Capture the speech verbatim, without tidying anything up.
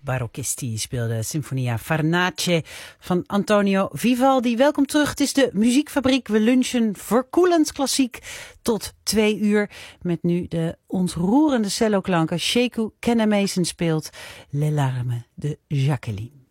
Barocchisti speelde Sinfonia Farnace van Antonio Vivaldi. Welkom terug, het is de Muziekfabriek. We lunchen verkoelend klassiek tot twee uur. Met nu de ontroerende celloklanken. Sheku Kennemeesen speelt Les Larmes de Jacqueline.